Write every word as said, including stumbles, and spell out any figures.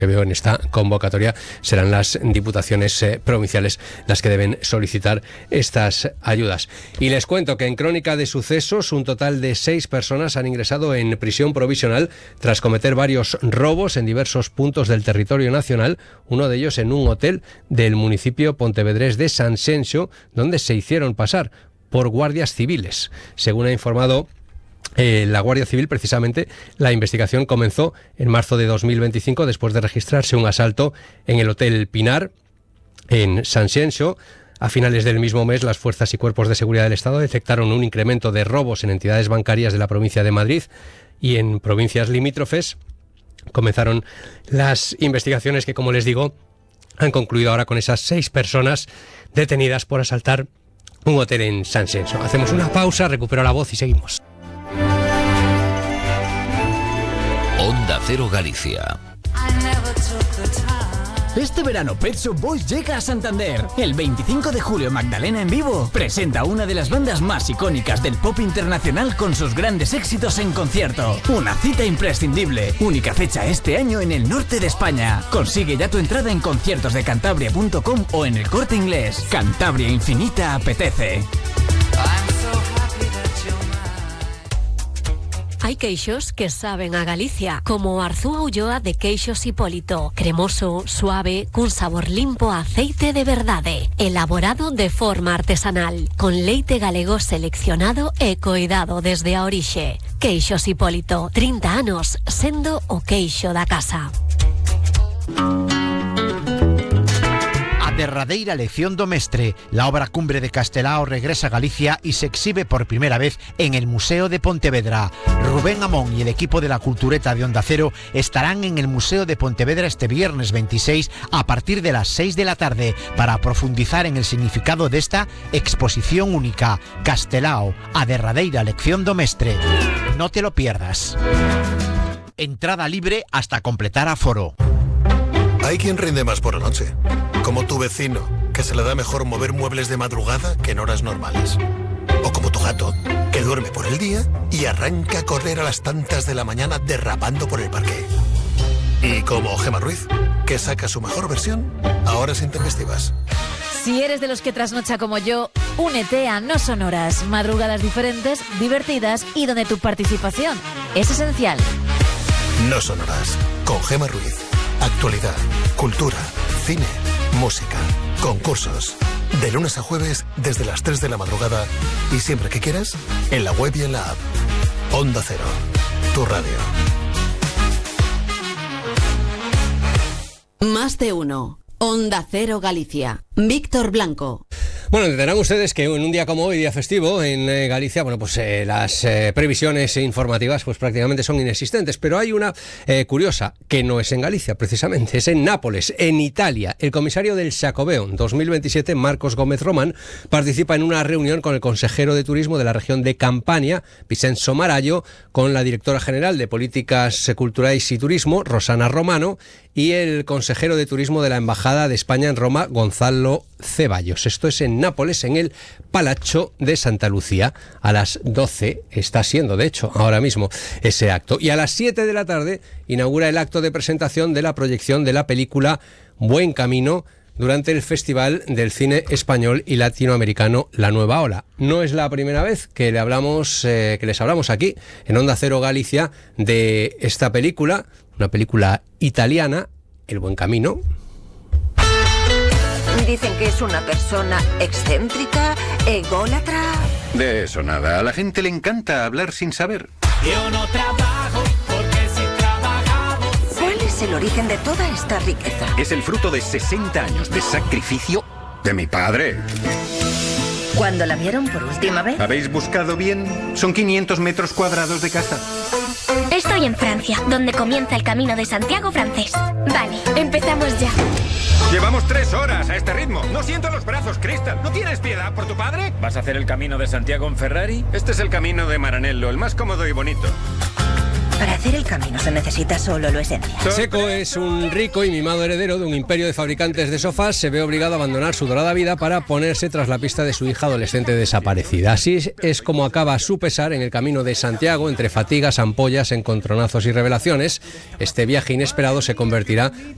que veo en esta convocatoria serán las diputaciones eh, provinciales las que deben solicitar estas ayudas. Y les cuento que en Crónica de Sucesos un total de seis personas han ingresado en prisión provisional tras cometer varios robos en diversos puntos del territorio nacional, uno de ellos en un hotel del municipio pontevedrés de Sanxenxo, donde se hicieron pasar por guardias civiles. Según ha informado Eh, la Guardia Civil, precisamente, la investigación comenzó en marzo de dos mil veinticinco después de registrarse un asalto en el Hotel Pinar, en Sanxenxo. A finales del mismo mes, las fuerzas y cuerpos de seguridad del Estado detectaron un incremento de robos en entidades bancarias de la provincia de Madrid y en provincias limítrofes. Comenzaron las investigaciones que, como les digo, han concluido ahora con esas seis personas detenidas por asaltar un hotel en Sanxenxo. Hacemos una pausa, recupero la voz y seguimos. Onda Cero Galicia. Este verano Pet Shop Boys llega a Santander. El veinticinco de julio Magdalena en vivo presenta una de las bandas más icónicas del pop internacional con sus grandes éxitos en concierto. Una cita imprescindible. Única fecha este año en el norte de España. Consigue ya tu entrada en conciertos de cantabria punto com o en el Corte Inglés. Cantabria Infinita apetece. Hay queixos que saben a Galicia, como Arzúa Ulloa de Queixos Hipólito. Cremoso, suave, cun sabor limpo a aceite de verdade. Elaborado de forma artesanal, con leite galego seleccionado e coidado desde a orixe. Queixos Hipólito, trinta anos, sendo o queixo da casa. Derradeira lección do mestre, la obra cumbre de Castelao regresa a Galicia y se exhibe por primera vez en el Museo de Pontevedra. Rubén Amón y el equipo de la Cultureta de Onda Cero estarán en el Museo de Pontevedra este viernes veintiséis a partir de las seis de la tarde para profundizar en el significado de esta exposición única. Castelao, a derradeira lección do mestre. No te lo pierdas. Entrada libre hasta completar aforo. Hay quien rinde más por la noche, como tu vecino, que se le da mejor mover muebles de madrugada que en horas normales. O como tu gato, que duerme por el día y arranca a correr a las tantas de la mañana derrapando por el parque. Y como Gemma Ruiz, que saca su mejor versión a horas intempestivas. Si eres de los que trasnocha como yo, únete a No Son Horas, madrugadas diferentes, divertidas y donde tu participación es esencial. No Son Horas, con Gemma Ruiz. Actualidad, cultura, cine, música, concursos. De lunes a jueves desde las tres de la madrugada y siempre que quieras, en la web y en la app. Onda Cero, tu radio. Más de uno. Onda Cero Galicia. Víctor Blanco. Bueno, entenderán ustedes que en un día como hoy, día festivo, en eh, Galicia, bueno, pues eh, las eh, previsiones informativas pues prácticamente son inexistentes, pero hay una eh, curiosa, que no es en Galicia precisamente, es en Nápoles, en Italia. El comisario del Xacobeo dos mil veintisiete, Marcos Gómez Román, participa en una reunión con el consejero de turismo de la región de Campania, Vicenzo Marallo, con la directora general de Políticas Culturales y Turismo, Rosana Romano, y el consejero de turismo de la Embajada de España en Roma, Gonzalo Ceballos. Esto es en Nápoles, en el Palazzo de Santa Lucía. A las doce está siendo, de hecho, ahora mismo ese acto. Y a las siete de la tarde inaugura el acto de presentación de la proyección de la película Buen Camino durante el Festival del Cine Español y Latinoamericano La Nueva Ola. No es la primera vez que le hablamos, eh, que les hablamos aquí en Onda Cero Galicia de esta película, una película italiana, El Buen Camino. Dicen que es una persona excéntrica, ególatra. De eso nada, a la gente le encanta hablar sin saber. Yo no trabajo porque si trabajamos... ¿Cuál es el origen de toda esta riqueza? Es el fruto de sesenta años de sacrificio de mi padre. ¿Cuándo la vieron por última vez? ¿Habéis buscado bien? Son quinientos metros cuadrados de casa. Estoy en Francia, donde comienza el camino de Santiago francés. Vale, empezamos ya. Llevamos tres horas a este ritmo. No siento los brazos, Crystal. ¿No tienes piedad por tu padre? ¿Vas a hacer el camino de Santiago en Ferrari? Este es el camino de Maranello, el más cómodo y bonito. Para hacer el camino se necesita solo lo esencial. Seco es un rico y mimado heredero de un imperio de fabricantes de sofás. Se ve obligado a abandonar su dorada vida para ponerse tras la pista de su hija adolescente desaparecida. Así es como acaba a su pesar en el camino de Santiago, entre fatigas, ampollas, encontronazos y revelaciones. Este viaje inesperado se convertirá